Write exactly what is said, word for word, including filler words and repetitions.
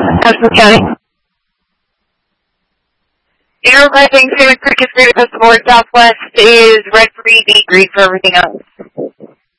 Hudson County. Aero Thanksgiving Creek is great across the board. Southwest is red for E V, green for everything else.